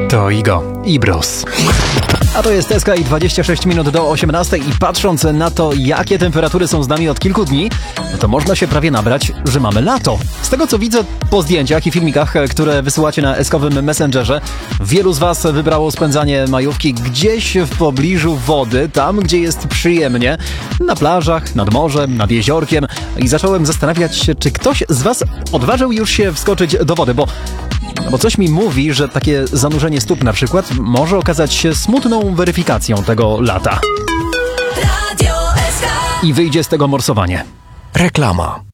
To Igo i Bruce. A to jest SK i 26 minut do 18 i patrząc na to, jakie temperatury są z nami od kilku dni, no to można się prawie nabrać, że mamy lato. Z tego co widzę po zdjęciach i filmikach, które wysyłacie na eskowym Messengerze, wielu z was wybrało spędzanie majówki gdzieś w pobliżu wody, tam gdzie jest przyjemnie, na plażach, nad morzem, nad jeziorkiem i zacząłem zastanawiać się, czy ktoś z was odważył już się wskoczyć do wody, bo coś mi mówi, że takie zanurzenie stóp na przykład może okazać się smutną weryfikacją tego lata. I wyjdzie z tego morsowanie. Reklama.